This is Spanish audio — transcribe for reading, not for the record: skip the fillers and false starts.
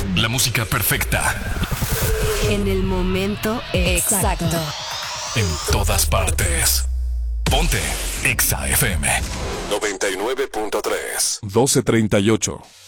La música perfecta. En el momento exacto. En todas partes. Ponte Exa FM 99.3 12:38.